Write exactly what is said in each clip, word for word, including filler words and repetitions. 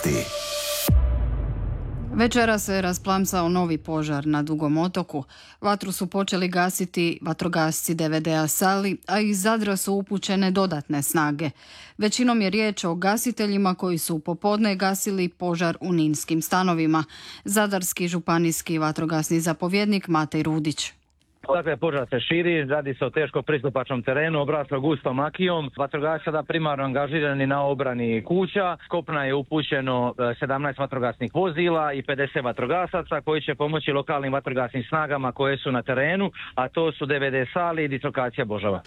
Večera se rasplamsao novi požar na Dugom otoku. Vatru su počeli gasiti vatrogasci D V D-a Sali, a iz Zadra su upućene dodatne snage. Većinom je riječ o gasiteljima koji su popodne gasili požar u ninskim stanovima. Zadarski županijski vatrogasni zapovjednik Matej Rudić. Dakle, požar se širi, radi se o teško pristupačnom terenu, obraslo gustom makijom. Vatrogasci sada primarno angažirani na obrani kuća. S kopna je upućeno sedamnaest vatrogasnih vozila i pedeset vatrogasaca koji će pomoći lokalnim vatrogasnim snagama koje su na terenu, a to su D V D Sali i dislokacija Božava.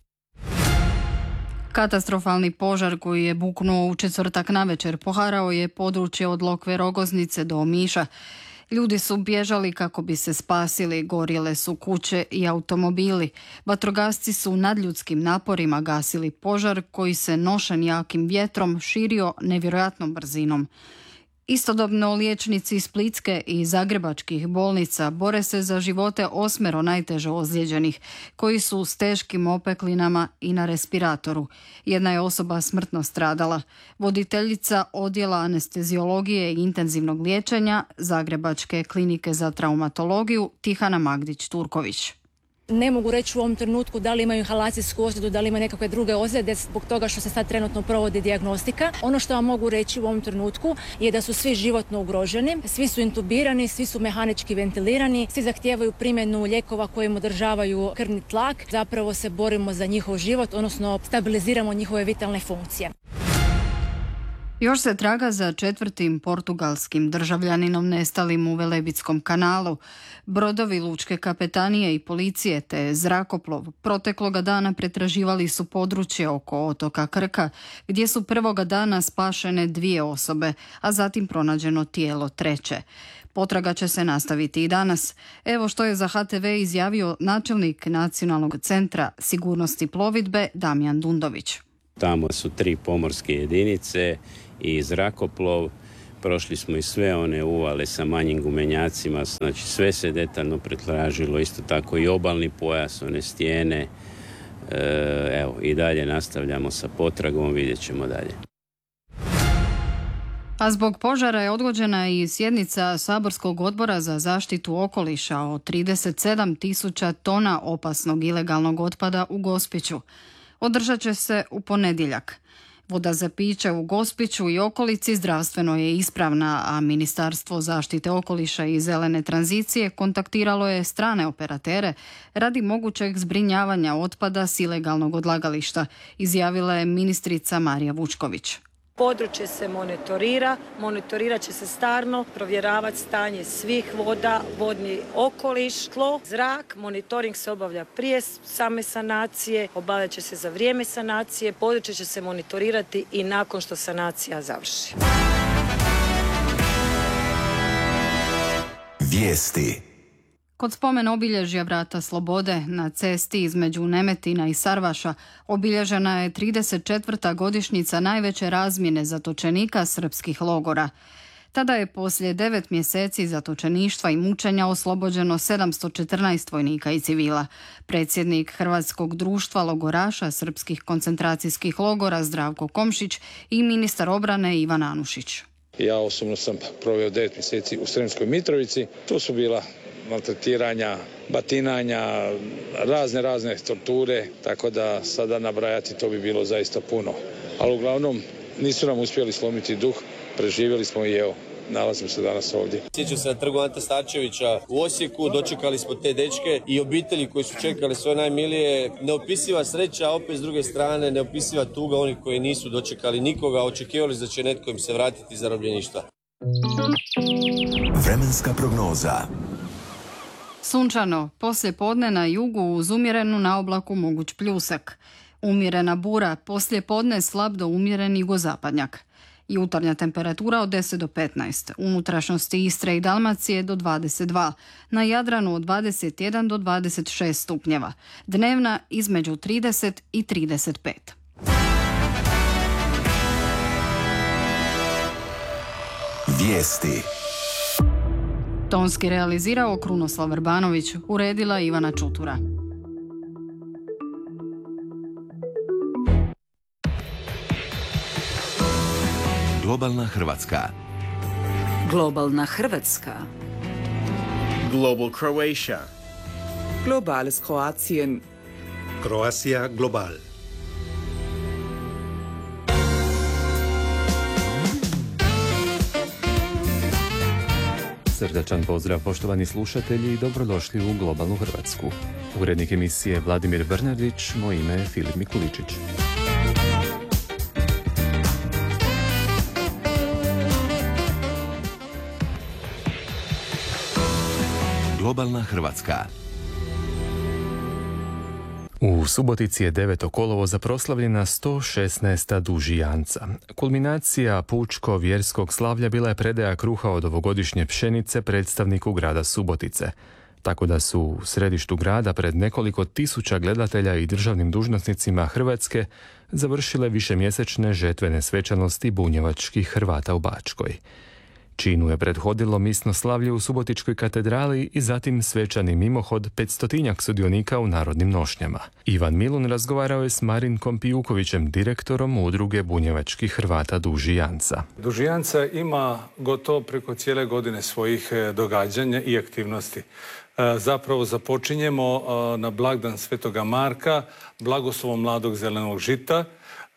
Katastrofalni požar koji je buknuo u četvrtak navečer poharao je područje od Lokve Rogoznice do Omiša. Ljudi su bježali kako bi se spasili, gorjele su kuće i automobili. Vatrogasci su nadljudskim naporima gasili požar koji se nošen jakim vjetrom širio nevjerojatnom brzinom. Istodobno liječnici splitske i zagrebačkih bolnica bore se za živote osmero najteže ozlijeđenih, koji su s teškim opeklinama i na respiratoru. Jedna je osoba smrtno stradala. Voditeljica odjela anesteziologije i intenzivnog liječenja Zagrebačke klinike za traumatologiju Tihana Magdić-Turković. Ne mogu reći u ovom trenutku da li imaju inhalacijsku ozljedu, da li imaju nekakve druge ozljede zbog toga što se sad trenutno provodi dijagnostika. Ono što vam mogu reći u ovom trenutku je da su svi životno ugroženi, svi su intubirani, svi su mehanički ventilirani, svi zahtijevaju primjenu lijekova koji im održavaju krvni tlak. Zapravo se borimo za njihov život, odnosno stabiliziramo njihove vitalne funkcije. Još se traga za četvrtim portugalskim državljaninom nestalim u Velebitskom kanalu. Brodovi lučke kapetanije i policije te zrakoplov protekloga dana pretraživali su područje oko otoka Krka, gdje su prvoga dana spašene dvije osobe, a zatim pronađeno tijelo treće. Potraga će se nastaviti i danas. Evo što je za H T V izjavio načelnik Nacionalnog centra sigurnosti plovidbe Damjan Dundović. Tamo su tri pomorske jedinice i zrakoplov. Prošli smo i sve one uvale sa manjim gumenjacima, znači sve se detaljno pretražilo, isto tako i obalni pojas, one stijene. E, evo, i dalje nastavljamo sa potragom, vidjet ćemo dalje. A zbog požara je odgođena i sjednica Saborskog odbora za zaštitu okoliša o trideset sedam tisuća tona opasnog ilegalnog otpada u Gospiću. Održat će se u ponedjeljak. Voda za piće u Gospiću i okolici zdravstveno je ispravna, a Ministarstvo zaštite okoliša i zelene tranzicije kontaktiralo je strane operatere radi mogućeg zbrinjavanja otpada s ilegalnog odlagališta, izjavila je ministrica Marija Vučković. Područje se monitorira, monitorirat će se stalno, provjeravati stanje svih voda, vodni okoliš, tlo, zrak. Monitoring se obavlja prije same sanacije, obavljat će se za vrijeme sanacije, područje će se monitorirati i nakon što sanacija završi. Vijesti. Kod spomen obilježja Vrata slobode na cesti između Nemetina i Sarvaša obilježena je trideset četvrta godišnjica najveće razmjene zatočenika srpskih logora. Tada je poslije devet mjeseci zatočeništva i mučenja oslobođeno sedamsto četrnaest vojnika i civila. Predsjednik Hrvatskog društva logoraša srpskih koncentracijskih logora Zdravko Komšić i ministar obrane Ivan Anušić. Ja osobno sam proveo devet mjeseci u Sremskoj Mitrovici. To su bila maltretiranja, batinanja, razne, razne torture, tako da sada nabrajati to bi bilo zaista puno. Ali uglavnom nisu nam uspjeli slomiti duh, preživjeli smo i evo, nalazimo se danas ovdje. Sjećam se na trgu Ante Starčevića u Osijeku, dočekali smo te dečke i obitelji koji su čekali svoje najmilije. Neopisiva sreća, a opet s druge strane neopisiva tuga onih koji nisu dočekali nikoga, očekivali da će netko im se vratiti iz zarobljeništva. Vremenska prognoza. Sunčano, poslije podne na jugu uz umjerenu na oblaku moguć pljusak. Umjerena bura, poslije podne slab do umjeren jugozapadnjak. Jutarnja temperatura od deset do petnaest, unutrašnjosti Istre i Dalmacije do dvadeset dva, na Jadranu od dvadeset jedan do dvadeset šest stupnjeva, dnevna između trideset i trideset pet. Vijesti. Tonski realizirao Krunoslav Vrbanović, uredila Ivana Čutura. Globalna Hrvatska. Globalna Hrvatska. Global Croatia. Globales Kroatien. Croatia Global. Srdačan pozdrav poštovani slušatelji i dobrodošli u Globalnu Hrvatsku. Urednik emisije Vladimir Bernardić, moje ime je Filip Mikuličić. Globalna Hrvatska. U Subotici je devetog kolovoza proslavljena sto šesnaesta dužijanca. Kulminacija pučko-vjerskog slavlja bila je predaja kruha od ovogodišnje pšenice predstavniku grada Subotice. Tako da su u središtu grada pred nekoliko tisuća gledatelja i državnim dužnosnicima Hrvatske završile višemjesečne žetvene svečanosti bunjevačkih Hrvata u Bačkoj. Činu je prethodilo misno slavlje u Subotičkoj katedrali i zatim svečani mimohod petstotinjak sudionika u narodnim nošnjama. Ivan Milun razgovarao je s Marinkom Pijukovićem, direktorom udruge bunjevačkih Hrvata Dužijanca. Dužijanca ima gotovo preko cijele godine svojih događanja i aktivnosti. Zapravo započinjemo na blagdan Svetoga Marka, blagoslovom mladog zelenog žita,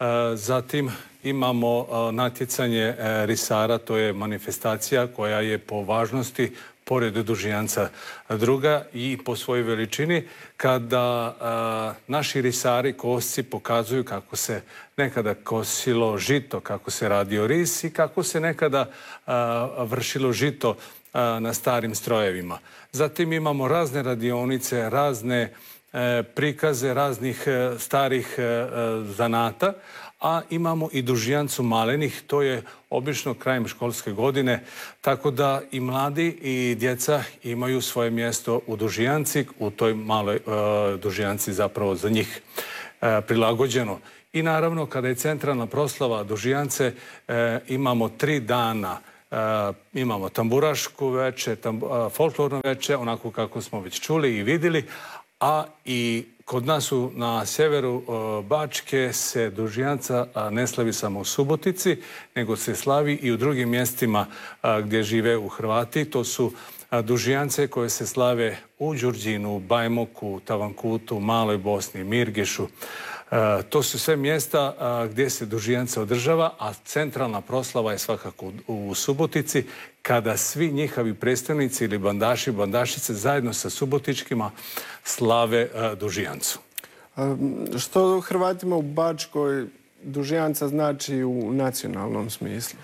zatim imamo natjecanje risara, to je manifestacija koja je po važnosti pored dužijanca druga i po svojoj veličini, kada a, naši risari, kosci pokazuju kako se nekada kosilo žito, kako se radio ris i kako se nekada a, vršilo žito a, na starim strojevima. Zatim imamo razne radionice, razne e, prikaze raznih e, starih e, zanata, a imamo i dužijancu malenih, to je obično krajem školske godine, tako da i mladi i djeca imaju svoje mjesto u dužijanci, u toj maloj uh, dužijanci zapravo za njih uh, prilagođeno. I naravno, kada je centralna proslava dužijance, uh, imamo tri dana. Uh, imamo tamburašku veče, tam, uh, folklorno veče, onako kako smo već čuli i vidjeli, a i kod nas u, na sjeveru uh, Bačke se dužijanca uh, ne slavi samo u Subotici, nego se slavi i u drugim mjestima uh, gdje žive u Hrvati. To su uh, dužijance koje se slave u Đurđinu, Bajmoku, Tavankutu, Maloj Bosni, Mirgišu. Uh, to su sve mjesta uh, gdje se dužijanca održava, a centralna proslava je svakako u, u Subotici, kada svi njihovi predstavnici ili bandaši, bandašice zajedno sa subotičkima slave uh, dužijancu. A što Hrvatima u Bačkoj dužijanca znači u nacionalnom smislu?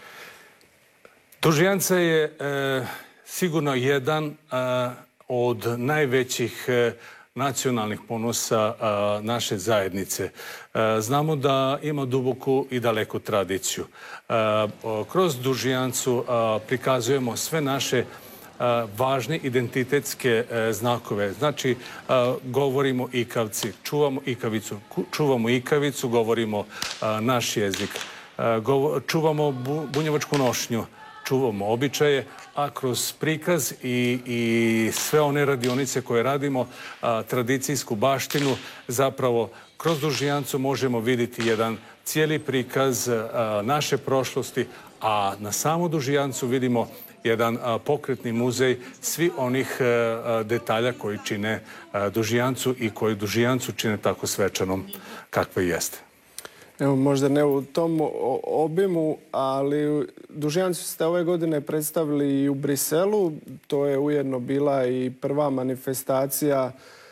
Dužijanca je e, sigurno jedan e, od najvećih e, nacionalnih ponosa a, naše zajednice. A, znamo da ima duboku i daleku tradiciju. A, o, kroz dužijancu a, prikazujemo sve naše a, važne identitetske a, znakove. Znači, a, govorimo ikavci, čuvamo ikavicu, čuvamo ikavicu, govorimo a, naš jezik, a, govo, čuvamo bu, bunjevačku nošnju, čuvamo običaje, a kroz prikaz i, i sve one radionice koje radimo, a, tradicijsku baštinu, zapravo kroz dužijancu možemo vidjeti jedan cijeli prikaz a, naše prošlosti, a na samu dužijancu vidimo jedan a, pokretni muzej svi onih a, detalja koji čine a, dužijancu i koji dužijancu čine tako svečanom kakve jeste. Evo, možda ne u tom obimu, ali dužijancu ste ove godine predstavili i u Briselu. To je ujedno bila i prva manifestacija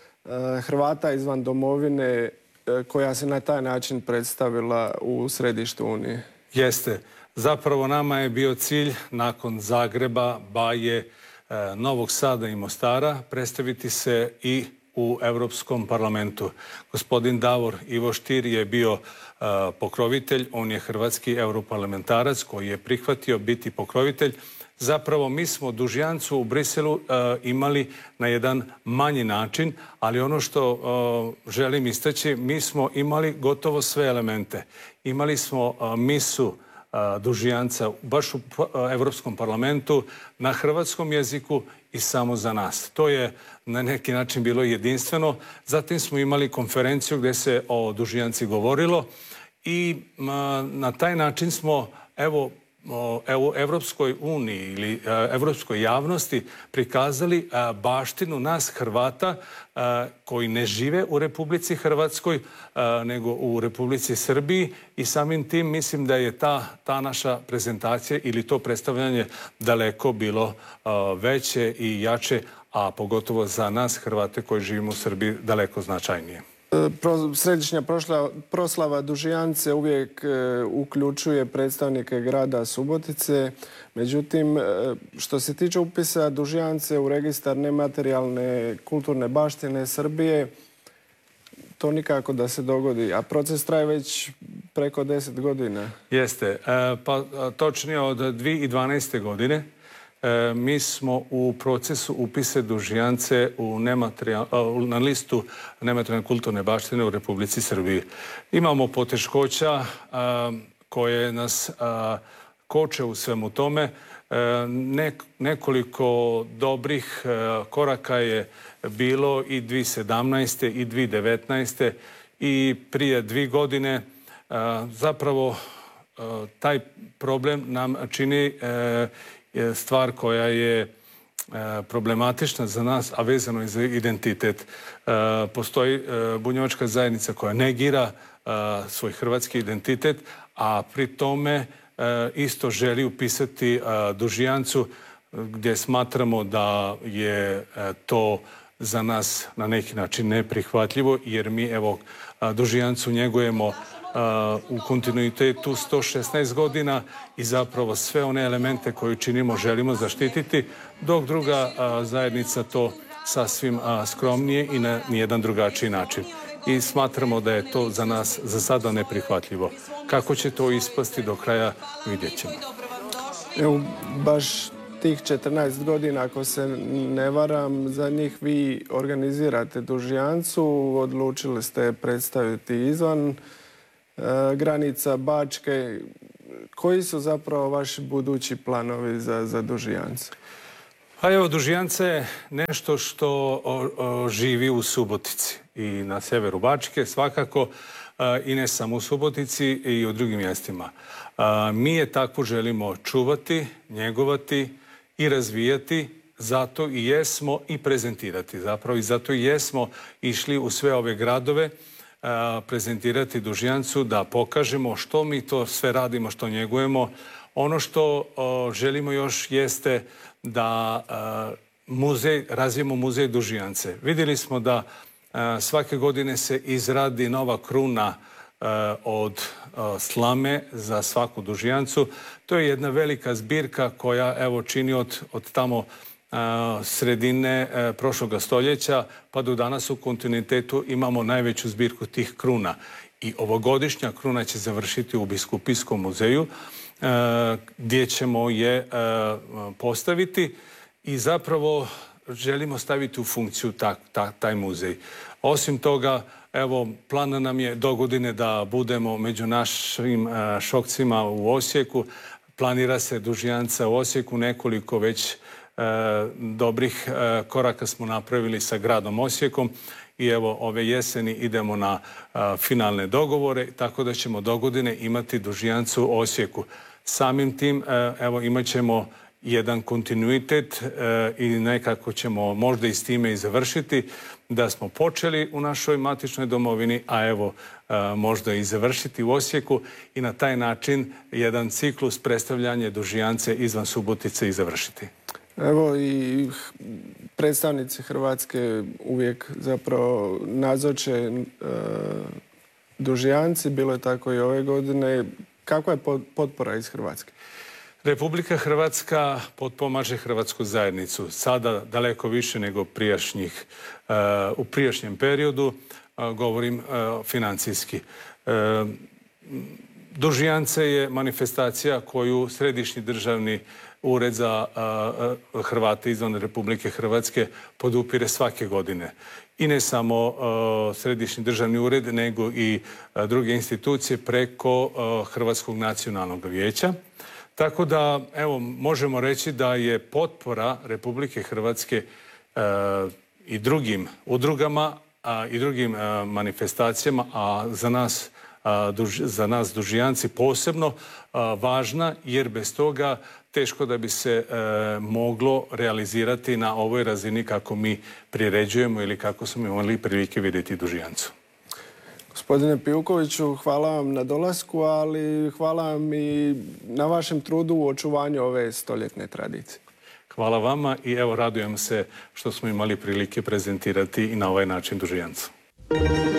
Hrvata izvan domovine koja se na taj način predstavila u središtu Unije. Jeste. Zapravo nama je bio cilj nakon Zagreba, Baje, Novog Sada i Mostara predstaviti se i u Europskom parlamentu. Gospodin Davor Ivo Stier je bio uh, pokrovitelj, on je hrvatski europarlamentarac koji je prihvatio biti pokrovitelj. Zapravo mi smo dužijancu u Briselu uh, imali na jedan manji način, ali ono što uh, želim istaći, mi smo imali gotovo sve elemente. Imali smo uh, misu dužijanca baš u Europskom parlamentu na hrvatskom jeziku i samo za nas. To je na neki način bilo jedinstveno. Zatim smo imali konferenciju gdje se o dužijanci govorilo i na taj način smo evo u Evropskoj uniji ili evropskoj javnosti prikazali baštinu nas Hrvata koji ne žive u Republici Hrvatskoj nego u Republici Srbiji i samim tim mislim da je ta, ta naša prezentacija ili to predstavljanje daleko bilo veće i jače, a pogotovo za nas Hrvate koji živimo u Srbiji daleko značajnije. Središnja proslava Dužijance uvijek uključuje predstavnike grada Subotice. Međutim, što se tiče upisa Dužijance u registar nematerijalne kulturne baštine Srbije, to nikako da se dogodi, a proces traje već preko deset godina. Jeste. Pa točnije od dvije tisuće dvanaeste. godine mi smo u procesu upise Dužijance u na listu nematerijalne kulturne baštine u Republici Srbiji. Imamo poteškoća koje nas koče u svemu tome. Nekoliko dobrih koraka je bilo i dvije tisuće sedamnaeste. i dvije tisuće devetnaeste. i prije dvije godine. Zapravo taj problem nam čini stvar koja je problematična za nas, a vezano je za identitet. Postoji bunjevačka zajednica koja negira svoj hrvatski identitet, a pri tome isto želi upisati Dužijancu gdje smatramo da je to za nas na neki način neprihvatljivo, jer mi evo Dužijancu njegujemo u kontinuitetu sto šesnaest godina i zapravo sve one elemente koje činimo želimo zaštititi, dok druga zajednica to sasvim skromnije i na nijedan drugačiji način. I smatramo da je to za nas za sada neprihvatljivo. Kako će to ispasti do kraja, vidjet ćemo. Evo, baš tih četrnaest godina, ako se ne varam, za njih vi organizirate Dužijancu, odlučili ste predstaviti izvan granica Bačke. Koji su zapravo vaši budući planovi za, za Dužijancu? Pa evo, Dužijanca je nešto što o, o, živi u Subotici i na severu Bačke, svakako a, i ne samo u Subotici i u drugim mjestima. A, mi je tako želimo čuvati, njegovati i razvijati, zato i jesmo i prezentirati. Zapravo i zato i jesmo išli u sve ove gradove prezentirati Dužijancu, da pokažemo što mi to sve radimo, što njegujemo. Ono što o, želimo još jeste da a, muzej, razvijemo muzej Dužijance. Vidjeli smo da a, svake godine se izradi nova kruna a, od a, slame za svaku Dužijancu. To je jedna velika zbirka koja evo čini od, od tamo sredine prošloga stoljeća pa do danas u kontinuitetu imamo najveću zbirku tih kruna. I ovogodišnja kruna će završiti u Biskupijskom muzeju gdje ćemo je postaviti i zapravo želimo staviti u funkciju ta, ta, taj muzej. Osim toga, evo, plan nam je do godine da budemo među našim šokcima u Osijeku. Planira se Dužijanca u Osijeku, nekoliko već dobrih koraka smo napravili sa gradom Osijekom i evo ove jeseni idemo na finalne dogovore, tako da ćemo do godine imati Dužijancu u Osijeku. Samim tim evo imat ćemo jedan kontinuitet i nekako ćemo možda i s time i završiti da smo počeli u našoj matičnoj domovini, a evo možda i završiti u Osijeku i na taj način jedan ciklus predstavljanja Dužijance izvan Subotice i završiti. Evo i predstavnici Hrvatske uvijek zapravo nazoče e, Dužijanci, bilo je tako i ove godine. Kakva je potpora iz Hrvatske? Republika Hrvatska potpomaže Hrvatsku zajednicu sada daleko više nego prijašnjih, uh, u prijašnjem periodu, uh, govorim uh, financijski. Uh, Dužijance je manifestacija koju Središnji državni ured za uh, Hrvate izvan Republike Hrvatske podupire svake godine. I ne samo uh, Središnji državni ured, nego i uh, druge institucije preko uh, Hrvatskog nacionalnog vijeća. Tako da, evo, možemo reći da je potpora Republike Hrvatske e, i drugim udrugama a, i drugim e, manifestacijama, a za nas za nas dužijanci posebno važna, jer bez toga teško da bi se moglo realizirati na ovoj razini kako mi priređujemo ili kako smo imali prilike vidjeti dužijancu. Gospodine Pivkoviću, hvala vam na dolasku, ali hvala vam i na vašem trudu u očuvanju ove stoljetne tradicije. Hvala vama i evo radujem se što smo imali prilike prezentirati i na ovaj način dužijancu.